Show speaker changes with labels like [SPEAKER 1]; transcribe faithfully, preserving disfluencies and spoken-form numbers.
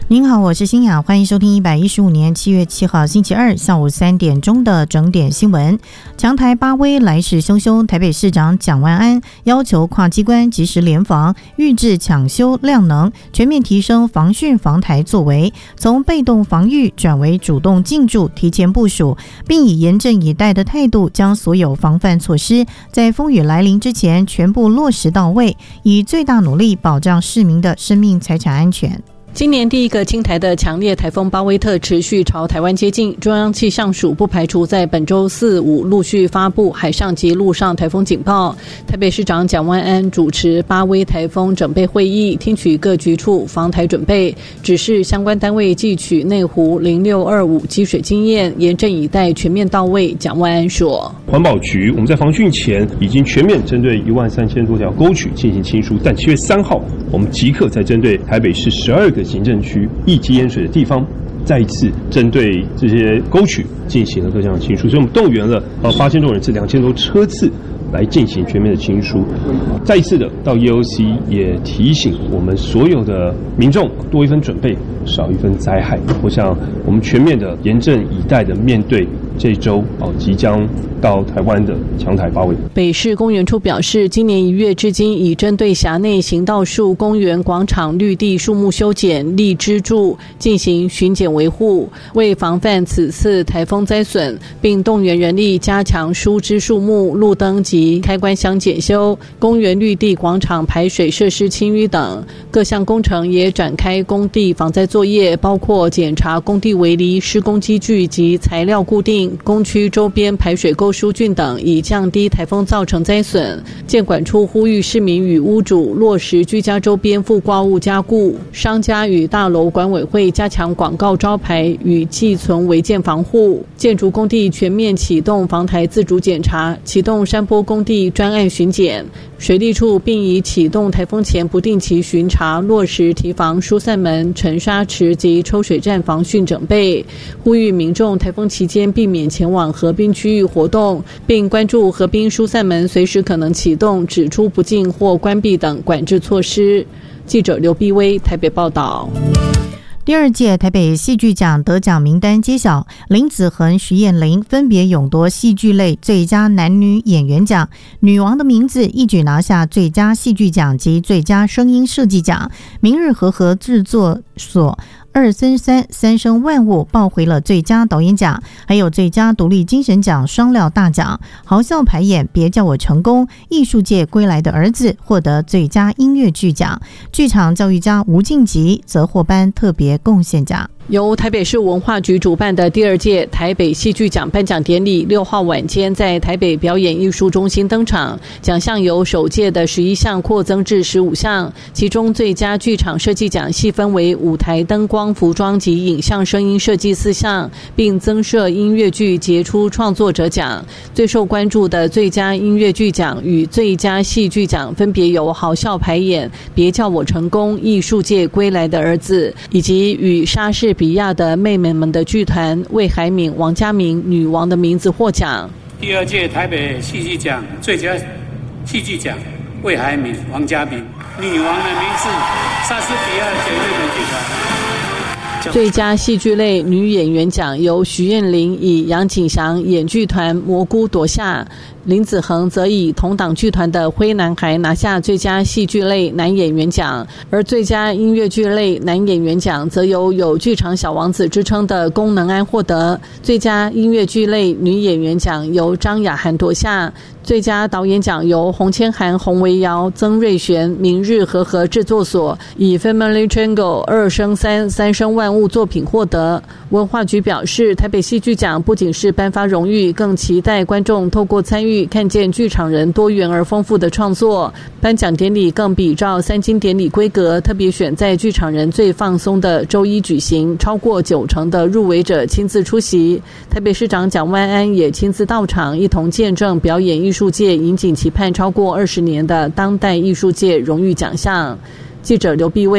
[SPEAKER 1] 您好，我是欣雅，欢迎收听一百一十五年七月七号星期二下午三点钟的整点新闻。强台巴威来势汹汹，台北市长蒋万安要求跨机关及时联防，预制抢修量能，全面提升防汛防台作为，从被动防御转为主动进驻，提前部署，并以严阵以待的态度，将所有防范措施在风雨来临之前全部落实到位，以最大努力保障市民的生命财产安全。
[SPEAKER 2] 今年第一个侵台的强烈台风巴威特持续朝台湾接近，中央气象署不排除在本周四五陆续发布海上及陆上台风警报。台北市长蒋万安主持巴威台风准备会议，听取各局处防台准备，指示相关单位汲取内湖零六二五积水经验，严阵以待，全面到位。蒋万安说，
[SPEAKER 3] 环保局我们在防汛前已经全面针对一万三千多条沟渠进行清疏，但七月三号我们即刻再针对台北市十二个行政区易积淹水的地方，再一次针对这些沟渠进行了各项的清疏，所以我们动员了呃八千多人次、两千多车次来进行全面的清疏。再一次的到 E O C 也提醒我们所有的民众多一分准备，少一分灾害。我想我们全面的严阵以待的面对这周哦即将到台湾的强台巴威。
[SPEAKER 2] 北市公园处表示，今年一月至今已针对辖内行道树、公园、广场、绿地树木修剪、立支柱进行巡检维护，为防范此次台风灾损，并动员人力加强疏枝树木、路灯及开关箱检修，公园绿地广场排水设施清淤等各项工程也展开工地防灾作业，包括检查工地围篱、施工机具及材料固定、工区周边排水沟疏浚等，以降低台风造成灾损。建管处呼吁市民与屋主落实居家周边附挂物加固，商家与大楼管委会加强广告招牌与寄存违建防护，建筑工地全面启动防台自主检查，启动山坡工地专案巡检。水利处并已启动台风前不定期巡查，落实堤防、疏散门、沉沙池及抽水站防汛整备，呼吁民众台风期间避免前往河滨区域活动，并关注河滨疏散门随时可能启动、只出不进或关闭等管制措施。记者刘碧薇台北报道。
[SPEAKER 1] 第二届台北戏剧奖得奖名单揭晓，林子恒、徐彦霖分别勇夺戏剧类最佳男女演员奖，女王的名字一举拿下最佳戏剧奖及最佳声音设计奖。明日和合制作所二三三三生万物抱回了最佳导演奖，还有最佳独立精神奖双料大奖。豪笑排演别叫我成功，艺术界归来的儿子获得最佳音乐剧奖，剧场教育家吴敬吉则获颁特别贡献奖。
[SPEAKER 2] 由台北市文化局主办的第二届台北戏剧奖颁奖典礼六号晚间在台北表演艺术中心登场，奖项由首届的十一项扩增至十五项，其中最佳剧场设计奖细分为舞台灯光、服装及影像声音设计四项，并增设音乐剧杰出创作者奖。最受关注的最佳音乐剧奖与最佳戏剧奖分别由豪笑排演别叫我成功、艺术界归来的儿子，以及与莎士比亚的妹妹们的剧团魏海敏、王家明女王的名字获奖。
[SPEAKER 4] 第二届台北戏剧奖最佳戏剧奖魏海敏、王家明，女王的名字莎士比亚姐妹们剧团。
[SPEAKER 2] 最佳戏剧类女演员奖由徐彦霖以杨景祥演剧团蘑菇夺下，林子恒则以同党剧团的灰男孩拿下最佳戏剧类男演员奖，而最佳音乐剧类男演员奖则由有剧场小王子之称的宫能安获得，最佳音乐剧类女演员奖由张雅涵夺下，最佳导演奖由洪千涵、洪维尧、曾瑞璇、明日和合制作所以 Family Triangle 二生三三生万物作品获得。文化局表示，台北戏剧奖不仅是颁发荣誉，更期待观众透过参与看见剧场人多元而丰富的创作。颁奖典礼更比照三金典礼规格，特别选在剧场人最放松的周一举行，超过九成的入围者亲自出席。台北市长蒋万安也亲自到场，一同见证表演艺术界引颈期盼超过二十年的当代艺术界荣誉奖项。记者刘碧薇